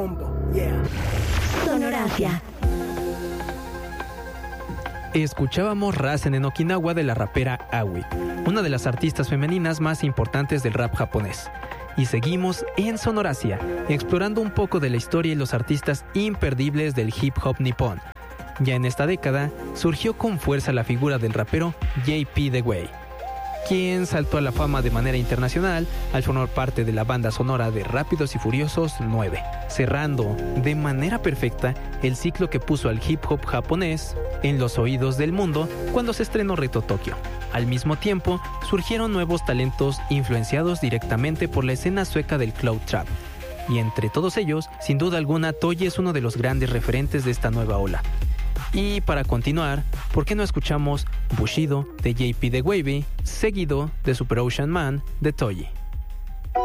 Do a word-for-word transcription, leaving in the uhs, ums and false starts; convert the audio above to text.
combo, yeah. Sonoracia. Escuchábamos Rasen en Okinawa de la rapera Aoi, una de las artistas femeninas más importantes del rap japonés. Y seguimos en Sonoracia, explorando un poco de la historia y los artistas imperdibles del hip hop nipón. Ya en esta década, surgió con fuerza la figura del rapero J P The Way, quien saltó a la fama de manera internacional al formar parte de la banda sonora de Rápidos y Furiosos nueve, cerrando de manera perfecta el ciclo que puso al hip hop japonés en los oídos del mundo cuando se estrenó Reto Tokio. Al mismo tiempo, surgieron nuevos talentos influenciados directamente por la escena sueca del cloud trap. Y entre todos ellos, sin duda alguna, Toye es uno de los grandes referentes de esta nueva ola. Y para continuar, ¿por qué no escuchamos Bushido de J P The Wavy, seguido de Super Ocean Man de Toye?